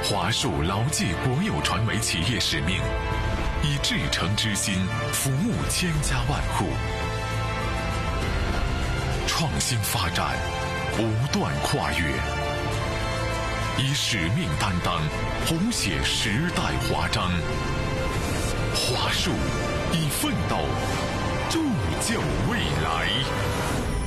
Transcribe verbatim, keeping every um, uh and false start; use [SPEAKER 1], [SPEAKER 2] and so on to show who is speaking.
[SPEAKER 1] 华数牢记国有传媒企业使命，以至诚之心服务千家万户，创新发展，不断跨越，以使命担当，谱写时代华章。华数以奋斗铸就未来。